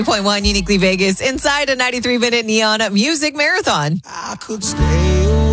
Point one Uniquely Vegas inside a 93-minute Neon Music Marathon. I could stay away.